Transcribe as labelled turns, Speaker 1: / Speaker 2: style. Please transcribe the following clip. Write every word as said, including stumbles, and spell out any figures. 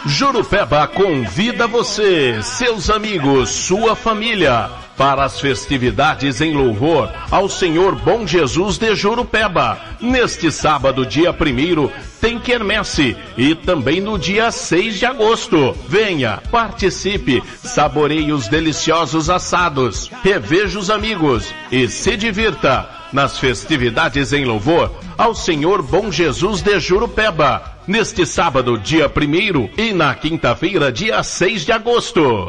Speaker 1: Jurupeba convida você, seus amigos, sua família, para as festividades em louvor ao Senhor Bom Jesus de Jurupeba. Neste sábado, dia primeiro, tem quermesse e também no dia seis de agosto. Venha, participe, saboreie os deliciosos assados, reveja os amigos e se divirta nas festividades em louvor ao Senhor Bom Jesus de Jurupeba. Neste sábado, dia primeiro, e na quinta-feira, dia seis de agosto.